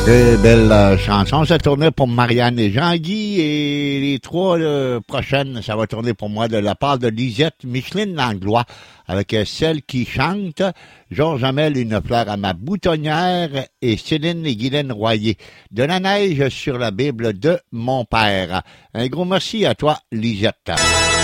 Très belle chanson. Ça tournait pour Marianne et Jean-Guy. Et les trois prochaines, ça va tourner pour moi de la part de Lisette Micheline Langlois avec celle qui chante Georges Hamel, une fleur à ma boutonnière et Céline et Guylaine Royer. De la neige sur la Bible de mon père. Un gros merci à toi, Lisette.